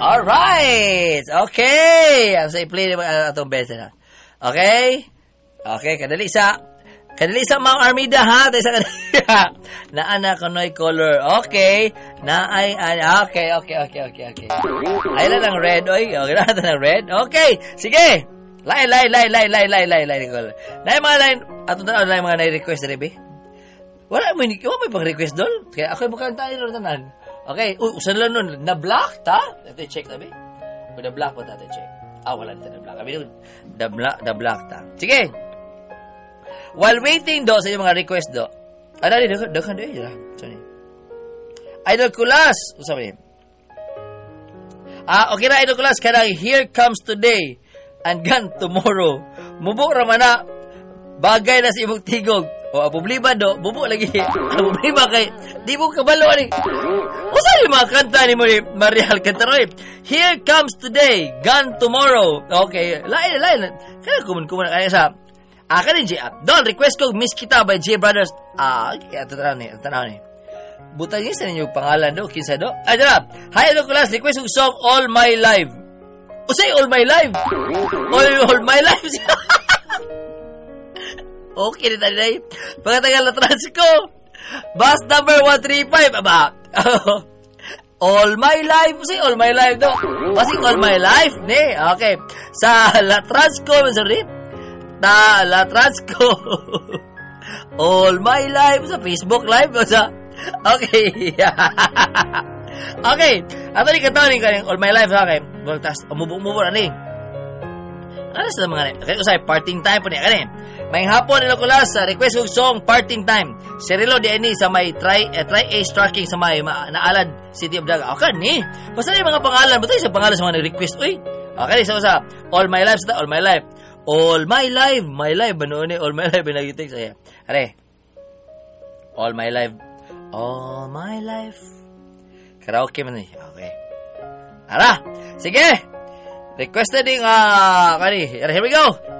Alright! Okay! Ang sa i-play naman itong beses na. Okay? Okay, kadali sa Ma'am Armida, ha? Tayo sa kanila. Naana kanoy color. Okay. Okay. Ay lang ng red, oy. Okay na ng red. Okay. Sige. Line. Na mga line. Ato na line mga na-request rin, be. Wala mo pang-request doon. Kaya ako yung makantaan rin tanan. Okay. Usan lang nun. Na-block, ta? Ito check na, be. Kung na-block mo, ito check. Wala nito na-block. Kami doon. Na-block, ta. Sige. While waiting do sa inyong mga request do. Ano rin, doon do. Sorry. Idol Kulas. Usap rin. Okay na, Idol Kulas. Kaya here comes today and gone tomorrow. Mubok raman na. Bagay na si imong tigog. O, problema do. Bubok lagi. Problema kay. Di mo kabalo ni. Usa yung mga kanta ni Marial Cantaroy. Here comes today, gone tomorrow. Okay. Lain. Kaya kuman kaya sa Kanin J. Don, request ko Miss Kita by J Brothers. Kaya tanaw ni. Buta niyo sa inyong pangalan do, kinsa do? Dala. Hi, Idol Kulas, request ko song All My Life. Usay All My Life. All My Life. Okay na tayo na. Pagkatagal na trans ko. Bus number 135. Aba. All My Life. Usay All My Life do. Basing All My Life. Ne, okay. Sa La Transco, sorry. La Transco. All My Life sa Facebook Live o sa okay. Okay. Ato ni katawa ni kaning All My Life ha kay voltas umubok-umubok ani. Ano sa mga kay usay parting time po ni kani. May hapon ilo kulas sa request og song Parting Time. Serilo di ani sa may try A tracking sa may naalad City of Daga. Okay ni. Basta ni mga pangalan butay sa pangalan sa mga request uy. Okay so sa All My Life sa All My Life. All My Life, ano ni All My Life binagitik saya. Are. All My Life. Karaoke man ni. Okay. Ara, sige. Requested ding kani. Here we go.